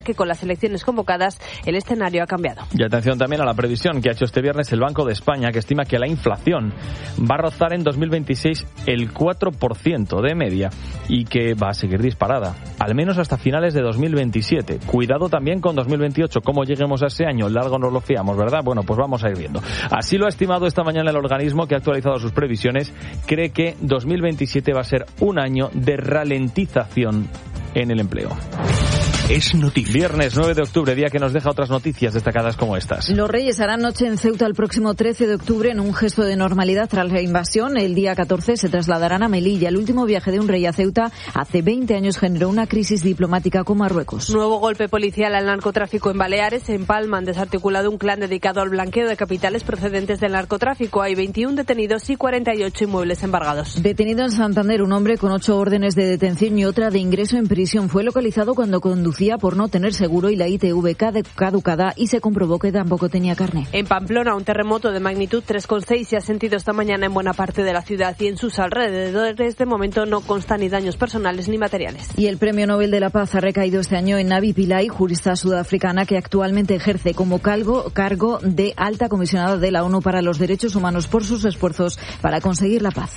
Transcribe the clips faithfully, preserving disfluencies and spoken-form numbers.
que con las elecciones convocadas el escenario ha cambiado. Y atención también a la previsión que ha hecho este viernes el Banco de España, que estima que la inflación va a rozar en dos mil veintiséis el cuatro por ciento de media y que va a seguir disparada, al menos hasta finales de dos mil veintisiete. Cuidado también con dos mil veintiocho, cómo lleguemos a ese año, largo nos lo fiamos, ¿verdad? Bueno, pues vamos a ir viendo. Así lo ha estimado esta mañana el organismo, que ha actualizado sus previsiones. Cree que dos mil veintisiete va a ser un año de ralentización en el empleo. Es noticia. Viernes nueve de octubre, día que nos deja otras noticias destacadas como estas. Los Reyes harán noche en Ceuta el próximo trece de octubre en un gesto de normalidad tras la invasión. El día catorce se trasladarán a Melilla. El último viaje de un rey a Ceuta hace veinte años generó una crisis diplomática con Marruecos. Nuevo golpe policial al narcotráfico en Baleares. En Palma han desarticulado un clan dedicado al blanqueo de capitales procedentes del narcotráfico. Hay veintiún detenidos y cuarenta y ocho inmuebles embargados. Detenido en Santander un hombre con ocho órdenes de detención y otra de ingreso en prisión. Fue localizado cuando conducía por no tener seguro y la I T V caducada y se comprobó que tampoco tenía carné. En Pamplona, un terremoto de magnitud tres coma seis se ha sentido esta mañana en buena parte de la ciudad y en sus alrededores. De momento no constan ni daños personales ni materiales. Y el Premio Nobel de la Paz ha recaído este año en Navi Pillay, jurista sudafricana que actualmente ejerce como cargo, cargo de alta comisionada de la ONU para los Derechos Humanos por sus esfuerzos para conseguir la paz.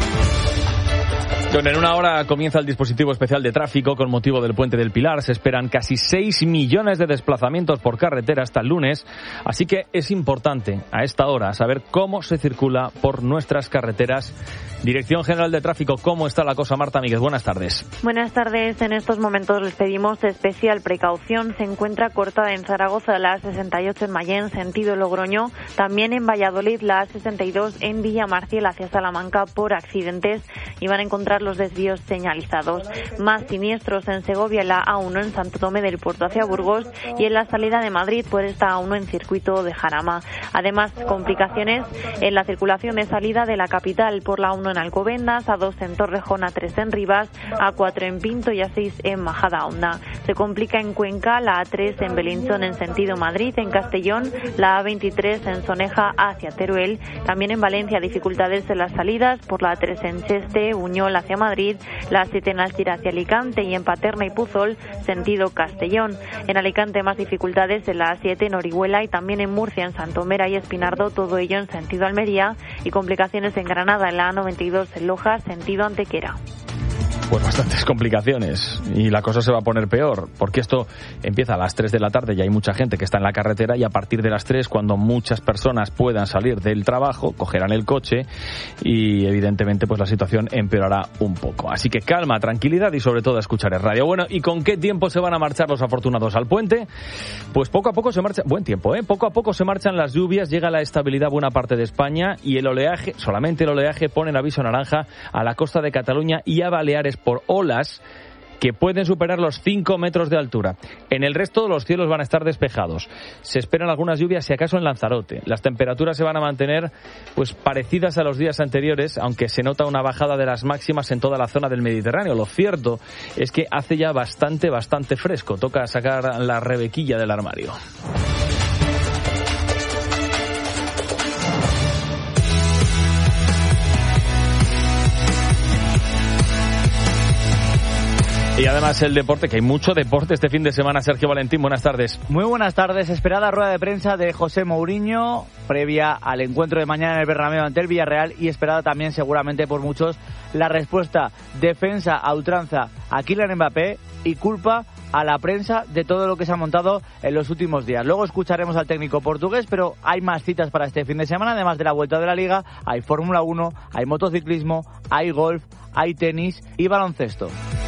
En una hora comienza el dispositivo especial de tráfico con motivo del Puente del Pilar. Se esperan casi seis millones de desplazamientos por carretera hasta el lunes. Así que es importante a esta hora saber cómo se circula por nuestras carreteras. Dirección General de Tráfico, ¿cómo está la cosa? Marta Míguez, buenas tardes. Buenas tardes. En estos momentos les pedimos especial precaución. Se encuentra cortada en Zaragoza la A sesenta y ocho en Mayén, sentido Logroño. También en Valladolid la A sesenta y dos en Villamarciel hacia Salamanca por accidentes. Y van a encontrar los desvíos señalizados. Más siniestros en Segovia, la A uno en Santo Tomé del Puerto hacia Burgos y en la salida de Madrid por esta A uno en circuito de Jarama. Además, complicaciones en la circulación de salida de la capital por la A uno en Alcobendas, A dos en Torrejón, A tres en Rivas, A cuatro en Pinto y A seis en Majadahonda. Se complica en Cuenca la A tres en Belinchón en sentido Madrid, en Castellón la A veintitrés en Soneja hacia Teruel. También en Valencia dificultades en las salidas por la A tres en Cheste, Buñol hacia Madrid, la A siete en Alcira hacia Alicante y en Paterna y Puzol, sentido Castellón. En Alicante más dificultades en la A siete en Orihuela y también en Murcia, en Santomera y Espinardo, todo ello en sentido Almería, y complicaciones en Granada en la A noventa y dos en Loja, sentido Antequera. Pues bastantes complicaciones y la cosa se va a poner peor, porque esto empieza a las tres de la tarde y hay mucha gente que está en la carretera, y a partir de las tres, cuando muchas personas puedan salir del trabajo, cogerán el coche y evidentemente pues la situación empeorará un poco. Así que calma, tranquilidad y sobre todo escuchar el radio. Bueno, ¿y con qué tiempo se van a marchar los afortunados al puente? Pues poco a poco se marcha, buen tiempo, ¿eh? Poco a poco se marchan las lluvias, llega la estabilidad a buena parte de España y el oleaje, solamente el oleaje pone en aviso naranja a la costa de Cataluña y a Baleares por olas que pueden superar los cinco metros de altura. En el resto los cielos van a estar despejados. Se esperan algunas lluvias, si acaso en Lanzarote. Las temperaturas se van a mantener pues parecidas a los días anteriores, aunque se nota una bajada de las máximas en toda la zona del Mediterráneo. Lo cierto es que hace ya bastante, bastante fresco. Toca sacar la rebequilla del armario. Y además el deporte, que hay mucho deporte este fin de semana. Sergio Valentín, buenas tardes. Muy buenas tardes. Esperada rueda de prensa de José Mourinho previa al encuentro de mañana en el Bernabéu ante el Villarreal, y esperada también seguramente por muchos la respuesta defensa a ultranza a Kylian Mbappé y culpa a la prensa de todo lo que se ha montado en los últimos días. Luego escucharemos al técnico portugués, pero hay más citas para este fin de semana. Además de la vuelta de la Liga, hay Fórmula uno, hay motociclismo, hay golf, hay tenis y baloncesto.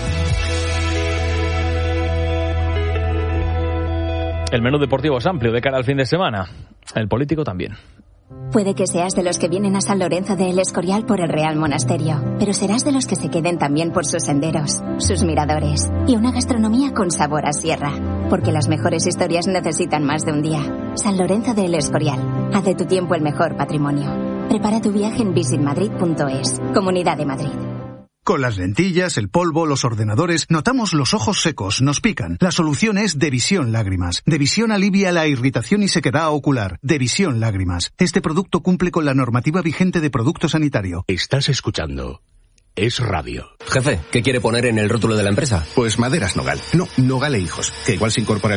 El menú deportivo es amplio de cara al fin de semana. El político también. Puede que seas de los que vienen a San Lorenzo de El Escorial por el Real Monasterio, pero serás de los que se queden también por sus senderos, sus miradores y una gastronomía con sabor a sierra. Porque las mejores historias necesitan más de un día. San Lorenzo de El Escorial. Haz de tu tiempo el mejor patrimonio. Prepara tu viaje en visit madrid punto es. Comunidad de Madrid. Con las lentillas, el polvo, los ordenadores, notamos los ojos secos, nos pican. La solución es Devisión Lágrimas. Devisión alivia la irritación y sequedad ocular. Devisión Lágrimas. Este producto cumple con la normativa vigente de producto sanitario. Estás escuchando es radio. Jefe, ¿qué quiere poner en el rótulo de la empresa? Pues Maderas Nogal. No, Nogal e Hijos, que igual se incorpora